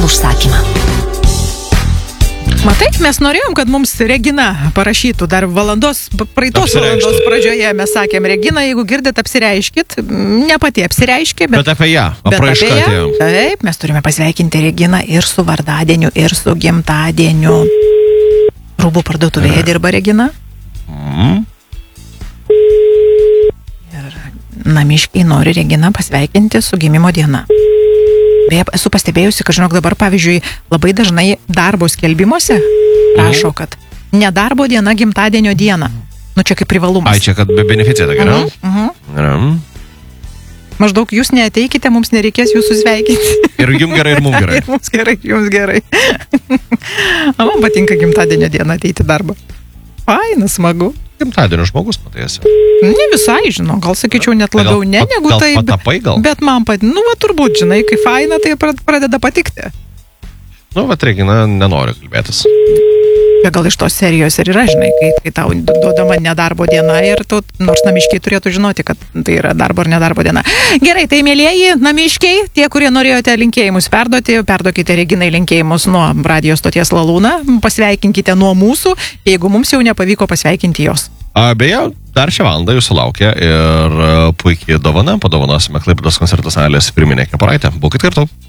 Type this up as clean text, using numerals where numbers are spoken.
užsakymą. Matai, mes norėjom, kad mums Regina parašytų dar praeitos valandos pradžioje. Mes sakėm, Regina, jeigu girdit, apsireiškit. Ne pati apsireiškė, bet apie ją. Apie ją. Taip, mes turime pasveikinti Reginą ir su vardadieniu, ir su gimtadieniu. Rūbų parduotuvėje dirba Regina. Ir namiškiai nori Reginą pasveikinti su gimimo diena. Beje, esu pastebėjusi, kad, žinok, dabar, pavyzdžiui, labai dažnai darbo skelbimuose rašo, kad nedarbo diena, gimtadienio diena. Nu, čia kaip privalumas. Ai, čia kad be beneficija, geriau? Maždaug jūs neateikite, mums nereikės jūsų sveikinti. Ir jums gerai, ir mums gerai. Ir mums gerai, jums gerai. Man patinka gimtadienio diena ateiti į darbą. Faina, smagu. Gimtadienio žmogus matėsi. Ne visai, žinau, gal sakyčiau net labiau negu tai. Gal patapai gal? Bet man turbūt, žinai, kai faina, tai pradeda patikti. Regina nenori kalbėtis. Gal iš tos serijos ir yra, žinai, kai tau duodama nedarbo diena ir tu, nors namiškiai turėtų žinoti, kad tai yra darbo ar nedarbo diena. Gerai, tai mėlieji namiškiai, tie, kurie norėjote linkėjimus perduokite Reginai linkėjimus nuo radijo stoties Lalūna, pasveikinkite nuo mūsų, jeigu mums jau nepavyko pasveikinti jos. Beje, dar šią valandą jūsų laukia ir puikiai dovana, padovanosime Klaipėdos koncertų salės firminę kepuraitę. Būkit kartu.